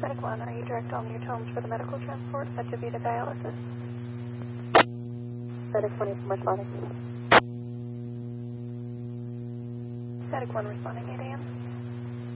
Medic 1, are you direct on your homes for the medical transport at DaVita Dialysis? Medic 20 responding. Medic 1 responding 8 a.m.